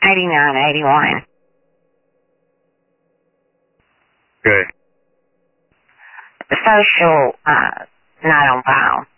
89, 81. Good. The social, not on file.